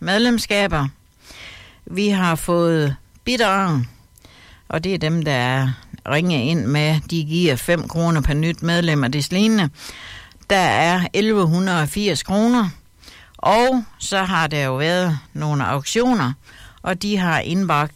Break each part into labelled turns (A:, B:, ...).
A: medlemskaber. Vi har fået bidrag, og det er dem, der ringer ind med, de giver 5 kroner per nyt medlem og deslignende. Der er 1180 kroner, og så har der jo været nogle auktioner, og de har indbragt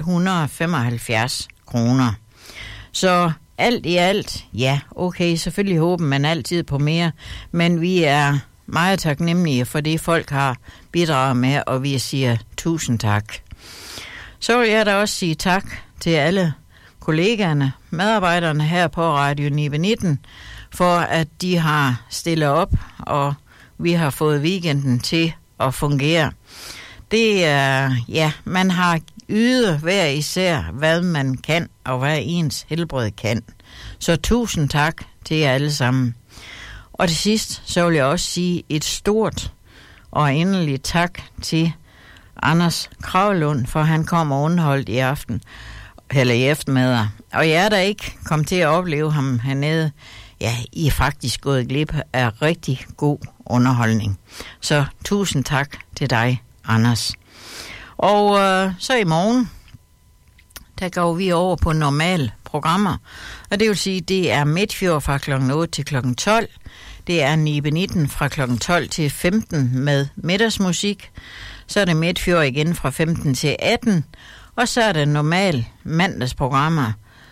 A: 1275 kroner. Så alt i alt, ja, okay, selvfølgelig håber man altid på mere, men vi er meget taknemmelige for det, folk har bidraget med, og vi siger tusind tak. Så vil jeg da også sige tak til alle kollegaerne, medarbejderne her på Radio 919, for at de har stillet op, og vi har fået weekenden til at fungere. Det er, ja, man har ydet hver især, hvad man kan, og hvad ens helbred kan. Så tusind tak til jer alle sammen. Og til sidst, så vil jeg også sige et stort og inderligt tak til Anders Kravlund, for han kom og underholdt i aften, eller i eftermiddag. Og jeg er da ikke kommet til at opleve ham hernede. Ja, I er faktisk gået glip af rigtig god underholdning. Så tusind tak til dig, Anders. Og så i morgen, der går vi over på normale programmer. Og det vil sige, det er Midtfjord fra kl. 8 til kl. 12. Det er 919 fra kl. 12 til 15 med middagsmusik. Så er det Midtfjord igen fra 15 til 18. Og så er det normale mandagsprogrammer.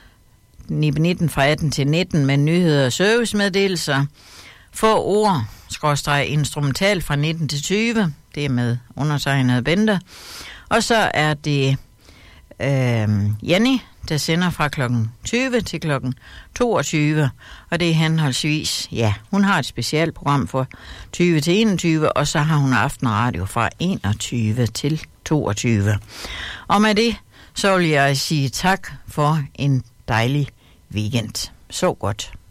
A: 919 fra 18 til 19 med nyheder og servicemeddelelser. Få ord, instrumental fra 19 til 20. Det er med undertegnet Bente. Og så er det Jenny, der sender fra klokken 20 til klokken 22. Og det er henholdsvis, ja, hun har et specielt program fra 20 til 21, og så har hun aftenradio fra 21 til 22. Og med det, så vil jeg sige tak for en dejlig weekend. Så godt.